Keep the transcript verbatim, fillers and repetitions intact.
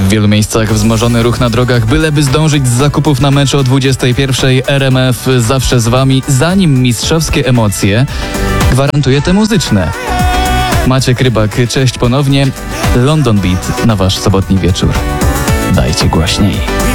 W wielu miejscach wzmożony ruch na drogach, byleby zdążyć z zakupów na mecz o dwudziestej pierwszej. R M F zawsze z wami, zanim mistrzowskie emocje gwarantuje te muzyczne. Maciek Rybak, cześć ponownie. London Beat na wasz sobotni wieczór. Dajcie głośniej.